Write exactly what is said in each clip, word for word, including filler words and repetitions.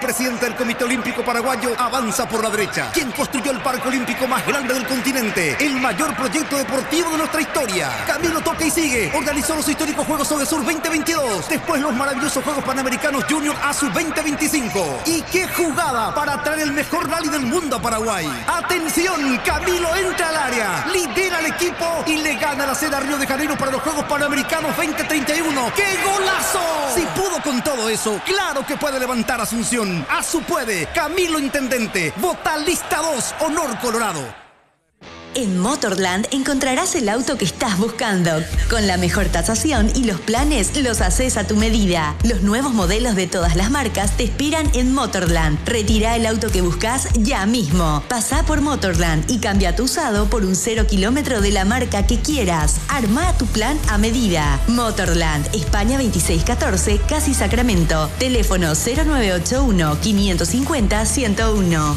presidente del Comité Olímpico Paraguayo, avanza por la derecha. Quien construyó el Parque Olímpico más grande del continente, el mayor proyecto deportivo de nuestra historia. Camilo toca y sigue. Organizó los históricos Juegos Odesur veinte veintidós. Después los maravillosos Juegos Panamericanos Junior ASU veinte veinticinco. Y qué jugada para traer el mejor rally del mundo a Paraguay. Atención, Camilo entra al área, lidera al equipo y le gana la seda a Río de Janeiro para los Juegos Panamericanos veinte treinta y uno. ¡Qué golazo! Si pudo con todo eso, claro que puede levantar Asunción. ASU puede. Camilo Intendente. Vota lista dos, Honor Colorado. En Motorland encontrarás el auto que estás buscando. Con la mejor tasación y los planes los haces a tu medida. Los nuevos modelos de todas las marcas te esperan en Motorland. Retira el auto que buscas ya mismo. Pasá por Motorland y cambia tu usado por un cero kilómetro de la marca que quieras. Arma tu plan a medida. Motorland, España veintiséis catorce, Casi Sacramento. Teléfono cero nueve ocho uno, cinco cinco cero, uno cero uno.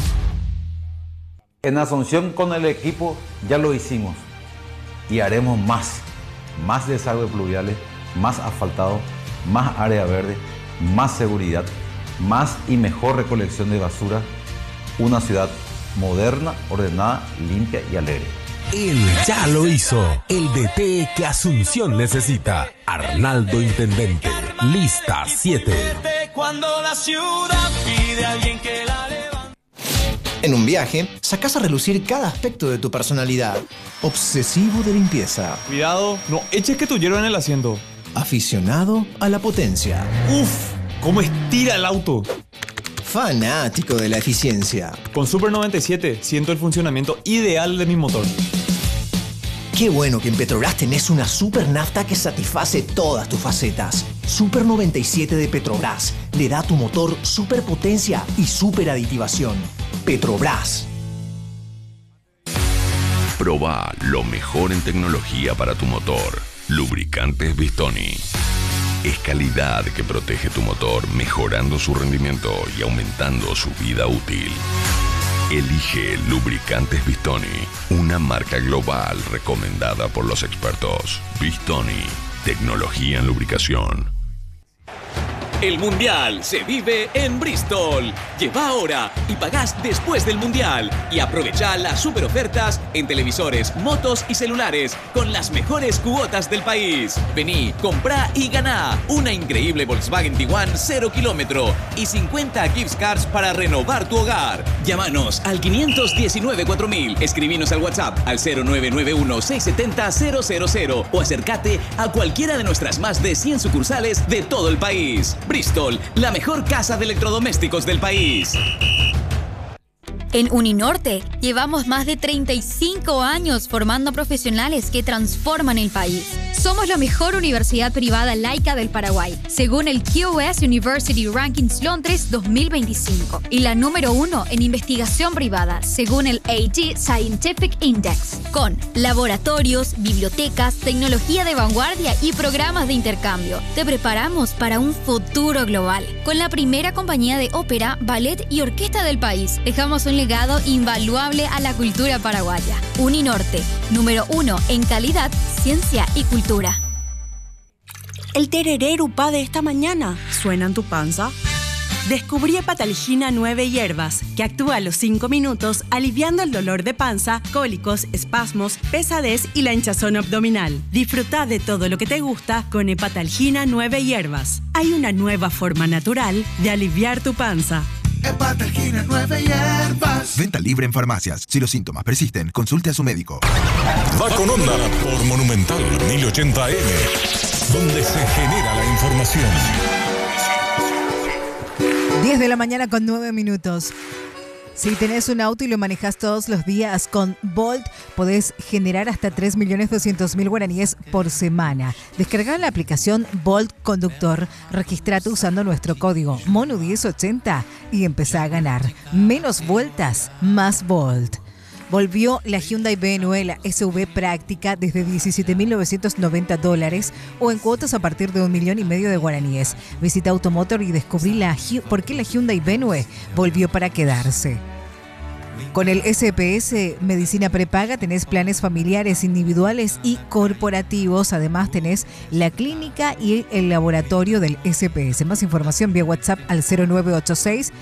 En Asunción con el equipo ya lo hicimos y haremos más, más desagües pluviales, más asfaltado, más área verde, más seguridad, más y mejor recolección de basura, una ciudad moderna, ordenada, limpia y alegre. Él ya lo hizo, el D T que Asunción necesita, Arnaldo Intendente, lista siete. Cuando la ciudad pide a alguien que la levante. En un viaje, sacás a relucir cada aspecto de tu personalidad. Obsesivo de limpieza. Cuidado, no eches que tu hierba en el asiento. Aficionado a la potencia. Uf, cómo estira el auto. Fanático de la eficiencia. Con Super noventa y siete siento el funcionamiento ideal de mi motor. Qué bueno que en Petrobras tenés una super nafta que satisface todas tus facetas. Super noventa y siete de Petrobras le da a tu motor super potencia y super aditivación. Petrobras. Proba lo mejor en tecnología para tu motor. Lubricantes Bistoni. Es calidad que protege tu motor, mejorando su rendimiento y aumentando su vida útil. Elige Lubricantes Bistoni, una marca global recomendada por los expertos. Bistoni, tecnología en lubricación. El Mundial se vive en Bristol. Lleva ahora y pagás después del Mundial. Y aprovecha las super ofertas en televisores, motos y celulares con las mejores cuotas del país. Vení, comprá y ganá una increíble Volkswagen Tiguan cero kilómetro y cincuenta gift cards para renovar tu hogar. Llámanos al quinientos diecinueve cuatro mil. Escribinos al WhatsApp al cero nueve nueve uno seis siete cero cero cero cero o acércate a cualquiera de nuestras más de cien sucursales de todo el país. Bristol, la mejor casa de electrodomésticos del país. En Uninorte llevamos más de treinta y cinco años formando profesionales que transforman el país. Somos la mejor universidad privada laica del Paraguay, según el Q S University Rankings Londres dos mil veinticinco, y la número uno en investigación privada, según el A G Scientific Index, con laboratorios, bibliotecas, tecnología de vanguardia y programas de intercambio. Te preparamos para un futuro global. Con la primera compañía de ópera, ballet y orquesta del país, dejamos un legado invaluable a la cultura paraguaya. Uninorte, número uno en calidad, ciencia y cultura. El tereré Erupá de esta mañana, ¿suena en tu panza? Descubrí Hepatalgina nueve hierbas, que actúa a los cinco minutos aliviando el dolor de panza, cólicos, espasmos, pesadez y la hinchazón abdominal. Disfruta de todo lo que te gusta con Hepatalgina nueve hierbas. Hay una nueva forma natural de aliviar tu panza. Hepatalgina nueve hierbas. Venta libre en farmacias. Si los síntomas persisten, consulte a su médico. Va con onda por Monumental mil ochenta eme, donde se genera la información. diez de la mañana con nueve minutos. Si tenés un auto y lo manejas todos los días con Bolt, podés generar hasta tres millones doscientos mil guaraníes por semana. Descarga la aplicación Bolt Conductor, registrate usando nuestro código Monu diez ochenta y empezá a ganar. Menos vueltas, más Bolt. Volvió la Hyundai Venue, la S U V práctica desde diecisiete mil novecientos noventa dólares o en cuotas a partir de un millón y medio de guaraníes. Visita Automotor y descubrí la, por qué la Hyundai Venue volvió para quedarse. Con el S P S Medicina Prepaga tenés planes familiares, individuales y corporativos. Además tenés la clínica y el laboratorio del S P S. Más información vía WhatsApp al cero nueve ocho seis